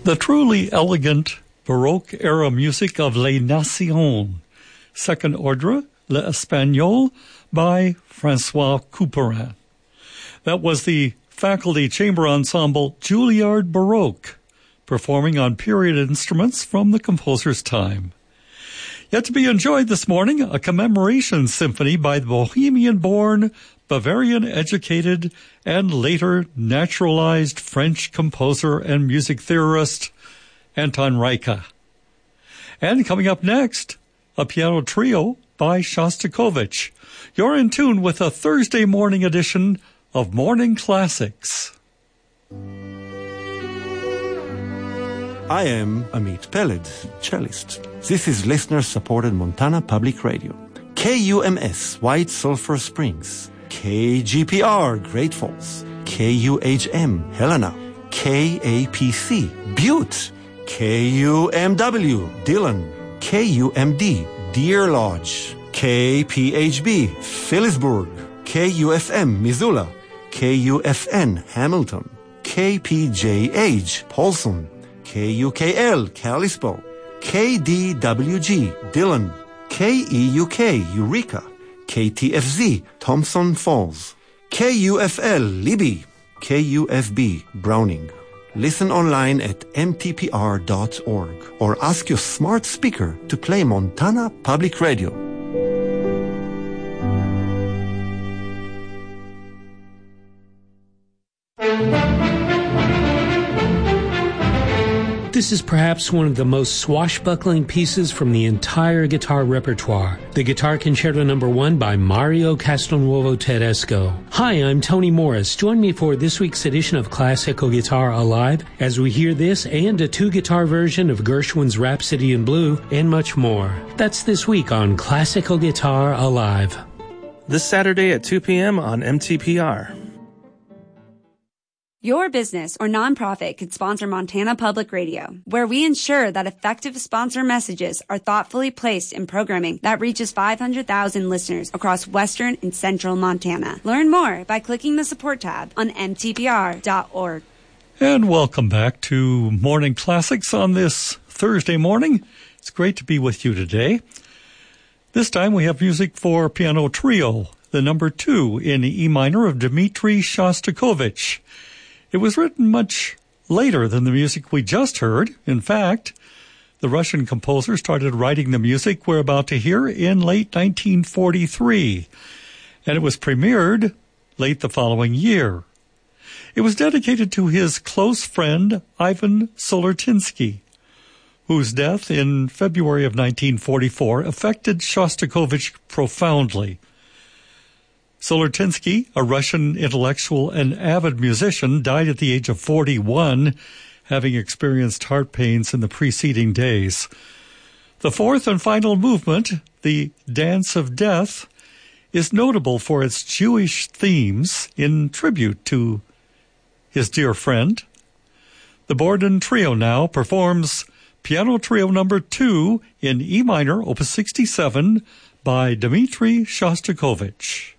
The truly elegant Baroque-era music of Les Nations, Second Ordre, L'Espagnol, by François Couperin. That was the faculty chamber ensemble Juilliard Baroque, performing on period instruments from the composer's time. Yet to be enjoyed this morning, a commemoration symphony by the Bohemian-born, Bavarian-educated, and later naturalized French composer and music theorist Anton Reicha. And coming up next, a piano trio by Shostakovich. You're in tune with a Thursday morning edition of Morning Classics. I am Amit Peled, cellist. This is listener-supported Montana Public Radio. KUMS, White Sulphur Springs. KGPR, Great Falls. KUHM, Helena. KAPC, Butte. KUMW, Dillon. KUMD, Deer Lodge. KPHB, Phillipsburg. KUFM, Missoula. KUFN, Hamilton. KPJH, Polson. KUKL, Kalispell. KDWG, Dillon. KEUK, Eureka. KTFZ, Thompson Falls. KUFL, Libby. KUFB, Browning. Listen online at mtpr.org or ask your smart speaker to play Montana Public Radio. This is perhaps one of the most swashbuckling pieces from the entire guitar repertoire, the Guitar Concerto No. 1 by Mario Castelnuovo Tedesco. Hi, I'm Tony Morris. Join me for this week's edition of Classical Guitar Alive as we hear this and a two-guitar version of Gershwin's Rhapsody in Blue and much more. That's this week on Classical Guitar Alive. This Saturday at 2 p.m. on MTPR. Your business or nonprofit could sponsor Montana Public Radio, where we ensure that effective sponsor messages are thoughtfully placed in programming that reaches 500,000 listeners across western and central Montana. Learn more by clicking the support tab on mtpr.org. And welcome back to Morning Classics on this Thursday morning. It's great to be with you today. This time we have music for piano trio, the number 2 in E minor of Dmitri Shostakovich. It was written much later than the music we just heard. In fact, the Russian composer started writing the music we're about to hear in late 1943, and it was premiered late the following year. It was dedicated to his close friend Ivan Solortinsky, whose death in February of 1944 affected Shostakovich profoundly. Solortinsky, a Russian intellectual and avid musician, died at the age of 41, having experienced heart pains in the preceding days. The fourth and final movement, the Dance of Death, is notable for its Jewish themes in tribute to his dear friend. The Borden Trio now performs Piano Trio number 2 in E minor, opus 67, by Dmitri Shostakovich.